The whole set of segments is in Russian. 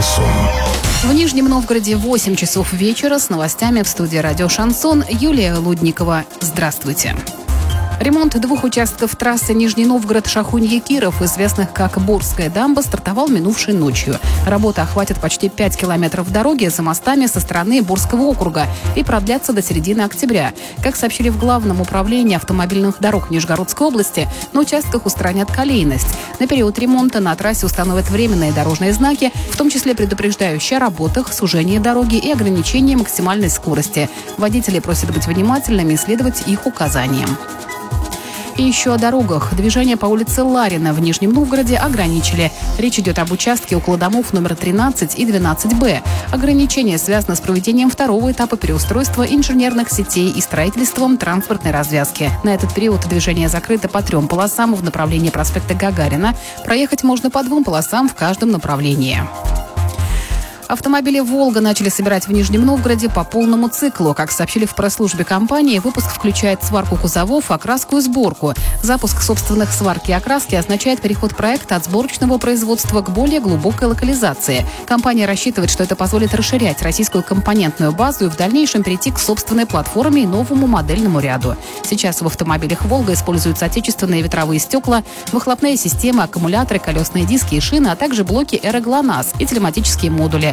Шансон. В Нижнем Новгороде 8 часов вечера. С новостями в студии «Радио Шансон» Юлия Лудникова. Здравствуйте. Ремонт 2 участков трассы Нижний Новгород-Шахунье-Киров, известных как Борская дамба, стартовал минувшей ночью. Работа охватит почти 5 километров дороги за мостами со стороны Борского округа и продлятся до середины октября. Как сообщили в Главном управлении автомобильных дорог Нижегородской области, на участках устранят колейность. На период ремонта на трассе установят временные дорожные знаки, в том числе предупреждающие о работах, сужении дороги и ограничении максимальной скорости. Водители просят быть внимательными и следовать их указаниям. И еще о дорогах. Движение по улице Ларина в Нижнем Новгороде ограничили. Речь идет об участке около домов номер 13 и 12Б. Ограничение связано с проведением второго этапа переустройства инженерных сетей и строительством транспортной развязки. На этот период движение закрыто по 3 полосам в направлении проспекта Гагарина. Проехать можно по 2 полосам в каждом направлении. Автомобили «Волга» начали собирать в Нижнем Новгороде по полному циклу. Как сообщили в пресс-службе компании, выпуск включает сварку кузовов, окраску и сборку. Запуск собственных сварки и окраски означает переход проекта от сборочного производства к более глубокой локализации. Компания рассчитывает, что это позволит расширять российскую компонентную базу и в дальнейшем перейти к собственной платформе и новому модельному ряду. Сейчас в автомобилях «Волга» используются отечественные ветровые стекла, выхлопные системы, аккумуляторы, колесные диски и шины, а также блоки «Эро-ГЛОНАСС» и телематические модули.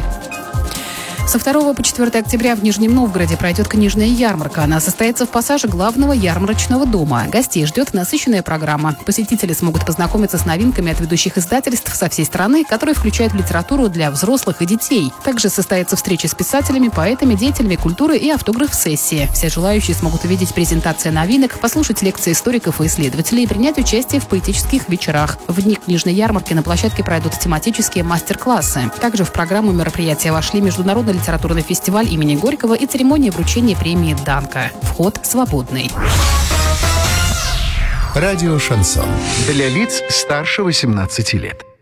Со 2 по 4 октября в Нижнем Новгороде пройдет книжная ярмарка. Она состоится в пассаже главного ярмарочного дома. Гостей ждет насыщенная программа. Посетители смогут познакомиться с новинками от ведущих издательств со всей страны, которые включают литературу для взрослых и детей. Также состоится встреча с писателями, поэтами, деятелями культуры и автограф-сессии. Все желающие смогут увидеть презентации новинок, послушать лекции историков и исследователей и принять участие в поэтических вечерах. В дни книжной ярмарки на площадке пройдут тематические мастер-классы. Также в программу мероприятия вошли международный литературный фестиваль имени Горького и церемония вручения премии «Данка». Вход свободный. Радио Шансон. Для лиц старше 18 лет.